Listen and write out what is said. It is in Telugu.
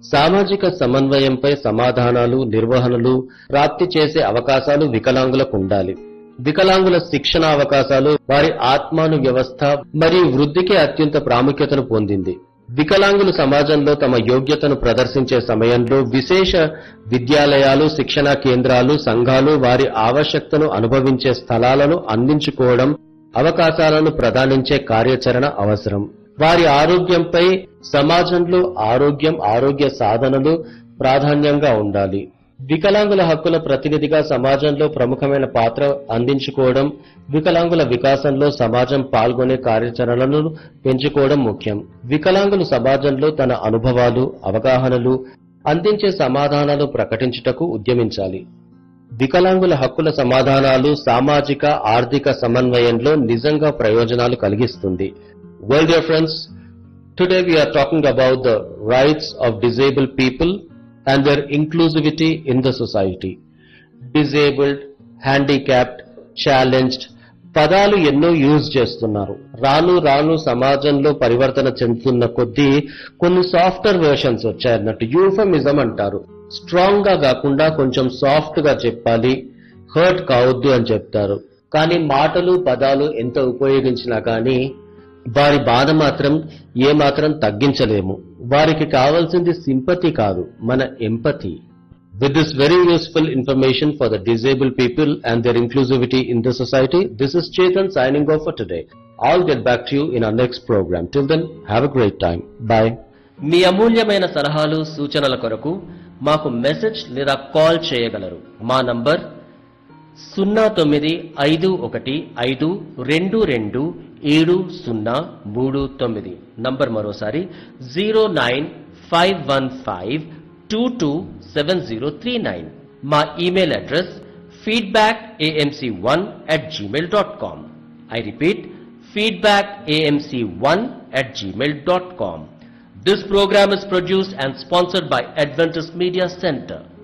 సామాజిక సమన్వయంపై సమాధానాలు, నిర్వహణలు ప్రాప్తి చేసే అవకాశాలు వికలాంగులకు ఉండాలి. వికలాంగుల శిక్షణ అవకాశాలు వారి ఆత్మాను వ్యవస్థ మరియు వృద్ధికి అత్యంత ప్రాముఖ్యతను పొందింది. వికలాంగులు సమాజంలో తమ యోగ్యతను ప్రదర్శించే సమయంలో విశేష విద్యాలయాలు, శిక్షణా కేంద్రాలు, సంఘాలు వారి ఆవశ్యకతను అనుభవించే స్థలాలను అందించుకోవడం, అవకాశాలను ప్రదానించే కార్యాచరణ అవసరం. వారి ఆరోగ్యంపై సమాజంలో ఆరోగ్య సాధనలు ప్రాధాన్యంగా ఉండాలి. వికలాంగుల హక్కుల ప్రతినిధిగా సమాజంలో ప్రముఖమైన పాత్ర అందించుకోవడం, వికలాంగుల వికాసంలో సమాజం పాల్గొనే కార్యాచరణలను పెంచుకోవడం ముఖ్యం. వికలాంగులు సమాజంలో తన అనుభవాలు, అవగాహనలు అందించే సమాధానాలు ప్రకటించుటకు ఉద్యమించాలి. వికలాంగుల హక్కుల సమాధానాలు సామాజిక, ఆర్థిక సమన్వయంలో నిజంగా ప్రయోజనాలు కలిగిస్తుంది. Well, dear friends, today we are talking about the rights of disabled people and their inclusivity in the society. Disabled, handicapped, challenged పదాలు ఎన్నో యూజ్ చేస్తున్నారు. రాను సమాజంలో పరివర్తన చెందుతున్న కొద్దీ కొన్ని సాఫ్ట్వేర్ వెర్షన్స్ వచ్చాయన్నట్టు. యూఫమిజం అంటారు. స్ట్రాంగ్ గా కాకుండా కొంచెం సాఫ్ట్ గా చెప్పాలి, హర్ట్ కావద్దు అని చెప్తారు. కానీ మాటలు, పదాలు ఎంత ఉపయోగించినా కానీ వారి బాధ మాత్రం ఏమాత్రం తగ్గించలేము. వారికి కావాల్సింది సింపతి కాదు, మన empathy. With this very useful information for the disabled people and their inclusivity in the society, this is Chetan signing off for today. I'll get back to you in our next program. Till then, have a great time. Bye. మీ అమూల్యమైన సలహాలు, సూచనల కొరకు మాకు మెసేజ్ లేదా కాల్ చేయగలరు. మా నంబర్ 0951522739. నంబర్ మరోసారి 09515227039. మా email address feedbackamc1@gmail.com. I repeat, feedbackamc1@gmail.com. This program is produced and sponsored by Adventist Media Center.